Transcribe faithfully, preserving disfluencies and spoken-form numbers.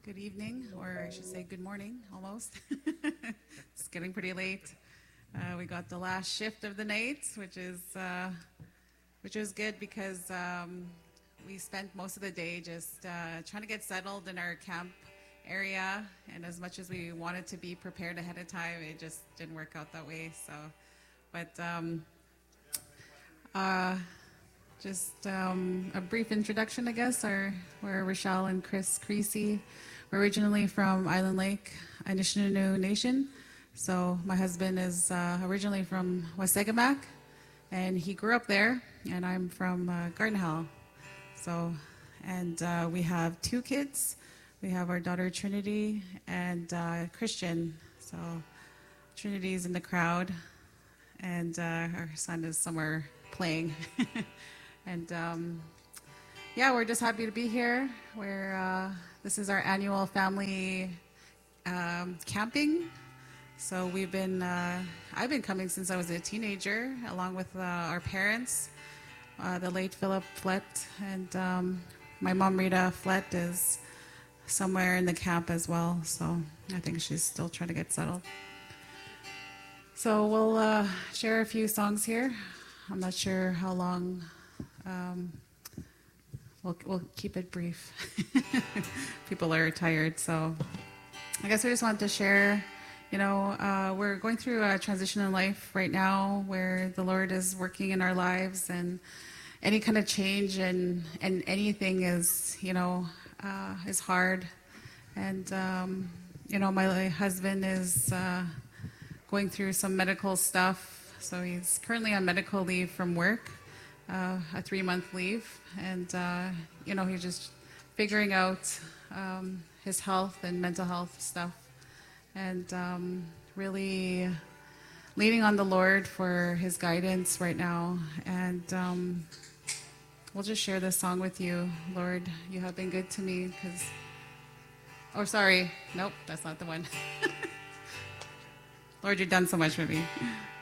Good evening, or I should say good morning, almost. It's getting pretty late. Uh, we got the last shift of the night, which is uh, which is good because um, we spent most of the day just uh, trying to get settled in our camp area, and as much as we wanted to be prepared ahead of time, it just didn't work out that way. So, but um, uh, just um, a brief introduction, I guess. Our, we're Rochelle and Chris Creasy. We're originally from Island Lake, Anishinaabe Nation. So my husband is uh, originally from Wasegamak, and he grew up there, and I'm from uh, Garden Hill. So, and uh, we have two kids. We have our daughter Trinity and uh, Christian. So Trinity's in the crowd, and uh, our son is somewhere playing. and um, yeah, we're just happy to be here. We're uh, this is our annual family um, camping. So we've been, uh, I've been coming since I was a teenager, along with uh, our parents, uh, the late Philip Flett, and um, my mom Rita Flett is somewhere in the camp as well. So I think she's still trying to get settled. So we'll uh, share a few songs here. I'm not sure how long. Um, we'll, we'll keep it brief. People are tired, so I guess we just wanted to share. You know, uh, we're going through a transition in life right now where the Lord is working in our lives, and any kind of change and, and anything is, you know, uh, is hard. And, um, you know, my husband is uh, going through some medical stuff. So he's currently on medical leave from work, uh, a three-month leave. And, uh, you know, he's just figuring out um, his health and mental health stuff. And um, really leaning on the Lord for his guidance right now. And um, we'll just share this song with you. Lord, you have been good to me because... Oh, sorry. Nope, that's not the one. Lord, you've done so much for me.